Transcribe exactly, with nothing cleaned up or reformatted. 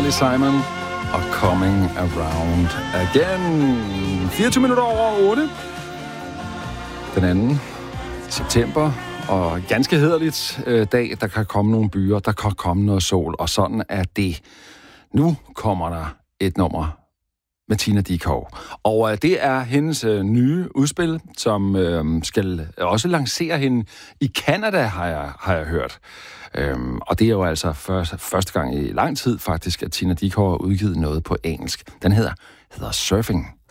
Carly Simon og Coming Around Again. fireogtyve minutter over otte. Den anden september. Og ganske hæderligt øh, dag, der kan komme nogle byer, der kan komme noget sol, og sådan er det. Nu kommer der et nummer med Tina Dickow. Og øh, det er hendes øh, nye udspil, som øh, skal også lancere hende i Canada, har jeg, har jeg hørt. Øhm, og det er jo altså første, første gang i lang tid faktisk, at Tina Dickow har udgivet noget på engelsk. Den hedder, hedder Surfing.